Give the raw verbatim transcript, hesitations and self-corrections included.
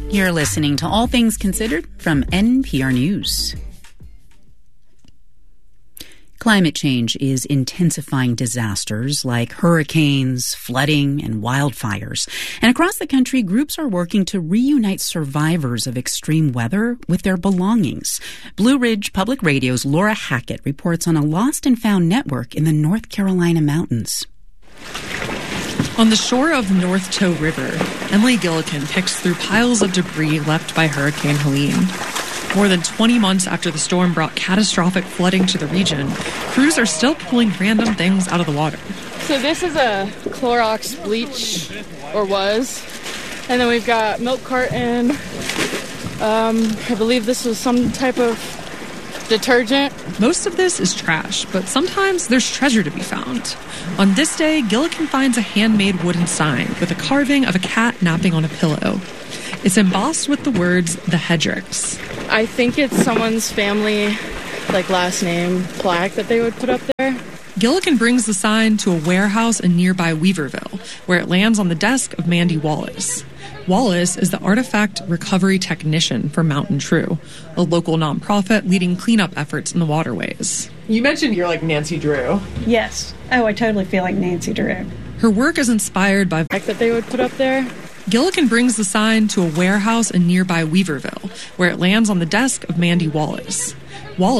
You're listening to All Things Considered from N P R News. Climate change is intensifying disasters like hurricanes, flooding, and wildfires. And across the country, groups are working to reunite survivors of extreme weather with their belongings. Blue Ridge Public Radio's Laura Hackett reports on a lost and found network in the North Carolina mountains. On the shore of North Toe River, Emily Gillikin picks through piles of debris left by Hurricane Helene. More than twenty months after the storm brought catastrophic flooding to the region, crews are still pulling random things out of the water. So this is a Clorox bleach, or was. And then we've got milk carton. Um, I believe this was some type of detergent. Most of this is trash, but sometimes there's treasure to be found. On this day, Gillikin finds a handmade wooden sign with a carving of a cat napping on a pillow. It's embossed with the words, The Hedricks. I think it's someone's family, like, last name plaque that they would put up there. Gillikin brings the sign to a warehouse in nearby Weaverville, where it lands on the desk of Mandy Wallace. Wallace is the artifact recovery technician for Mountain True, a local nonprofit leading cleanup efforts in the waterways. You mentioned you're like Nancy Drew. Yes. Oh, I totally feel like Nancy Drew. Her work is inspired by Like that they would put up there. Gillikin brings the sign to a warehouse in nearby Weaverville, where it lands on the desk of Mandy Wallace. Wallace